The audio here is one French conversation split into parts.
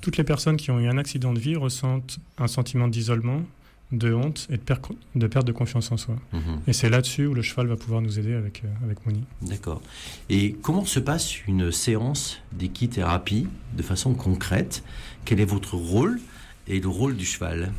toutes les personnes qui ont eu un accident de vie ressentent un sentiment d'isolement, de honte et de perte de confiance en soi. Et c'est là-dessus où le cheval va pouvoir nous aider avec Mouni. D'accord. Et comment se passe une séance d'équithérapie de façon concrète? Quel est votre rôle et le rôle du cheval?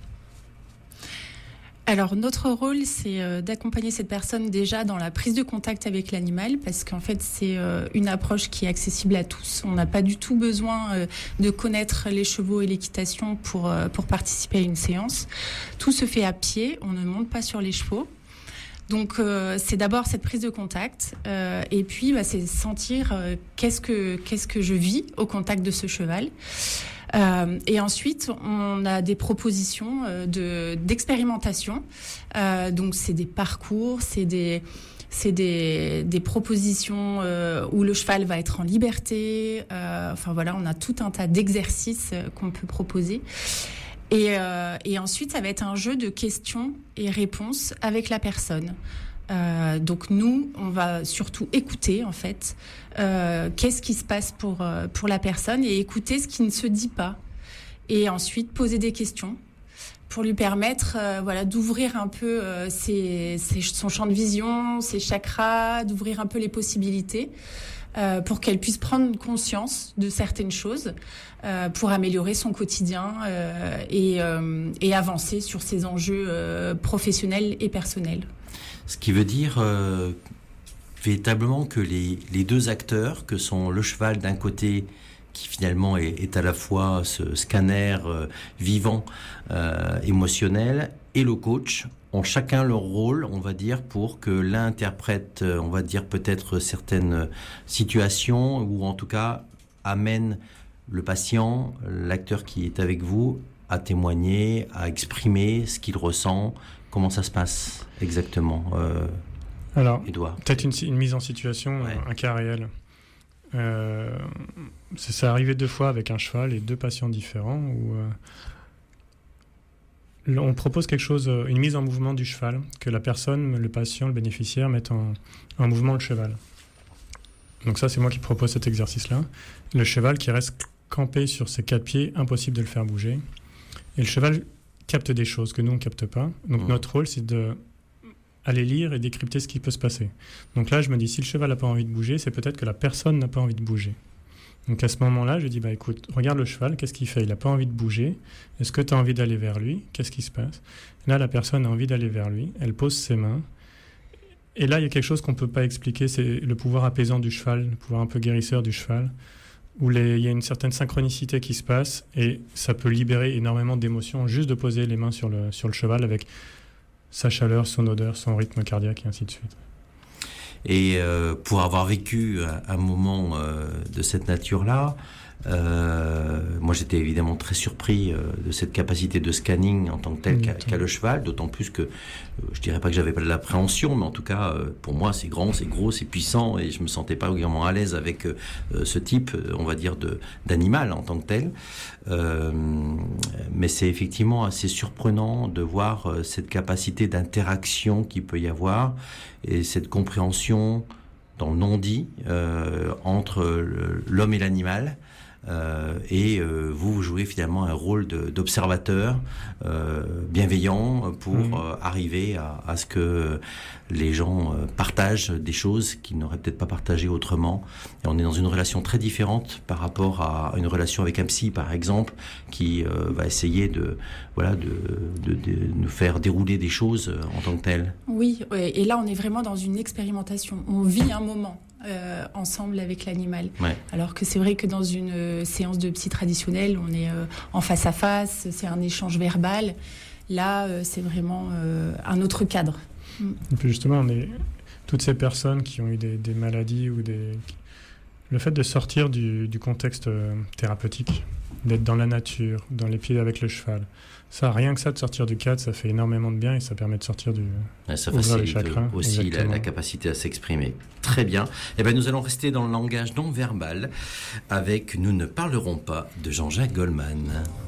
Alors, notre rôle, c'est d'accompagner cette personne déjà dans la prise de contact avec l'animal, parce qu'en fait, c'est une approche qui est accessible à tous. On n'a pas du tout besoin de connaître les chevaux et l'équitation pour participer à une séance. Tout se fait à pied, on ne monte pas sur les chevaux. Donc, c'est d'abord cette prise de contact, et puis c'est sentir qu'est-ce que je vis au contact de ce cheval. Et ensuite, on a des propositions d'expérimentation. Donc, c'est des parcours, c'est des propositions où le cheval va être en liberté. Enfin voilà, on a tout un tas d'exercices qu'on peut proposer. Et ensuite, ça va être un jeu de questions et réponses avec la personne. Donc nous, on va surtout écouter en fait qu'est-ce qui se passe pour la personne et écouter ce qui ne se dit pas. Et ensuite poser des questions pour lui permettre d'ouvrir un peu son champ de vision, ses chakras, d'ouvrir un peu les possibilités pour qu'elle puisse prendre conscience de certaines choses pour améliorer son quotidien et avancer sur ses enjeux professionnels et personnels. Ce qui veut dire véritablement que les deux acteurs, que sont le cheval d'un côté, qui finalement est à la fois ce scanner vivant, émotionnel, et le coach, ont chacun leur rôle, on va dire, pour que l'un interprète, on va dire, peut-être certaines situations, ou en tout cas amène le patient, l'acteur qui est avec vous, à témoigner, à exprimer ce qu'il ressent. Comment ça se passe exactement, Alors, Édouard? Peut-être une mise en situation, un cas réel. C'est arrivé 2 fois avec un cheval et 2 patients différents où on propose quelque chose, une mise en mouvement du cheval, que la personne, le patient, le bénéficiaire mette en mouvement le cheval. Donc ça, c'est moi qui propose cet exercice-là. Le cheval qui reste campé sur ses 4 pieds, impossible de le faire bouger. Et le cheval capte des choses que nous, on ne capte pas. Donc notre rôle, c'est d'aller lire et décrypter ce qui peut se passer. Donc là, je me dis, si le cheval n'a pas envie de bouger, c'est peut-être que la personne n'a pas envie de bouger. Donc à ce moment-là, je dis, écoute, regarde le cheval, qu'est-ce qu'il fait? Il n'a pas envie de bouger. Est-ce que tu as envie d'aller vers lui? Qu'est-ce qui se passe? Là, la personne a envie d'aller vers lui. Elle pose ses mains. Et là, il y a quelque chose qu'on ne peut pas expliquer, c'est le pouvoir apaisant du cheval, le pouvoir un peu guérisseur du cheval, où il y a une certaine synchronicité qui se passe et ça peut libérer énormément d'émotions juste de poser les mains sur le cheval avec sa chaleur, son odeur, son rythme cardiaque et ainsi de suite. Et pour avoir vécu un moment de cette nature-là, moi j'étais évidemment très surpris de cette capacité de scanning en tant que telle qu'a le cheval, d'autant plus que je dirais pas que j'avais pas de l'appréhension, mais en tout cas pour moi c'est grand, c'est gros, c'est puissant et je me sentais pas vraiment à l'aise avec ce type, on va dire, d'animal en tant que tel. Mais c'est effectivement assez surprenant de voir cette capacité d'interaction qu'il peut y avoir et cette compréhension dans le non-dit entre l'homme et l'animal. Vous jouez finalement un rôle d'observateur bienveillant pour arriver à ce que les gens partagent des choses qu'ils n'auraient peut-être pas partagées autrement. Et on est dans une relation très différente par rapport à une relation avec un psy, par exemple, qui va essayer de nous faire dérouler des choses en tant que telles. Oui, et là on est vraiment dans une expérimentation. On vit un moment ensemble avec l'animal. Ouais. Alors que c'est vrai que dans une séance de psy traditionnelle, on est en face à face, c'est un échange verbal. Là, c'est vraiment un autre cadre. Et puis justement, toutes ces personnes qui ont eu des maladies ou le fait de sortir du contexte thérapeutique, d'être dans la nature, dans les pieds avec le cheval, ça, rien que ça, de sortir du cadre, ça fait énormément de bien et ça permet de sortir ça facilite aussi la capacité à s'exprimer. Très bien. Eh bien, nous allons rester dans le langage non verbal avec « Nous ne parlerons pas » de Jean-Jacques Goldman.